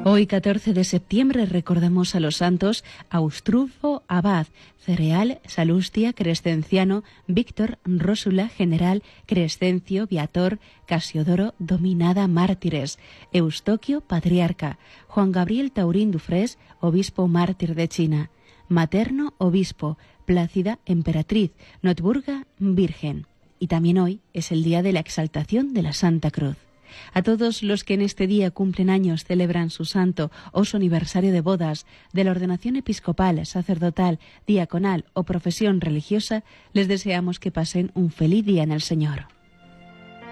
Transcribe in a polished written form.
Hoy, 14 de septiembre, recordamos a los santos Austrulfo Abad, Cereal, Salustia, Crescenciano, Víctor, Rósula, General, Crescencio, Viator, Casiodoro, Dominada, Mártires, Eustoquio, Patriarca, Juan Gabriel Taurín Dufrés, Obispo mártir de China, Materno, Obispo, Plácida, Emperatriz, Notburga, Virgen. Y también hoy es el día de la exaltación de la Santa Cruz. A todos los que en este día cumplen años, celebran su santo o su aniversario de bodas, de la ordenación episcopal, sacerdotal, diaconal o profesión religiosa, les deseamos que pasen un feliz día en el Señor.